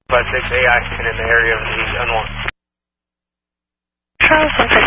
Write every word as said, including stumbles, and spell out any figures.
five six A I and in the area of the unwanted. Charles,